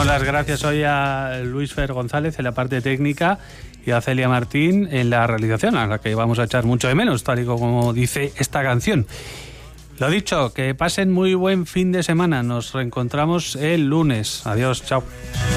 Damos las gracias hoy a Luis Fer González en la parte técnica y a Celia Martín en la realización, a la que vamos a echar mucho de menos, tal y como dice esta canción. Lo dicho, que pasen muy buen fin de semana. Nos reencontramos el lunes. Adiós, chao.